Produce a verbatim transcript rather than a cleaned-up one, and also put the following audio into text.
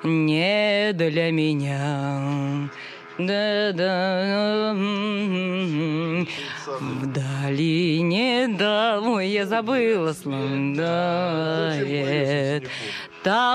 не для меня. Да-да. В долине, да, ой, я забыла, славное. Там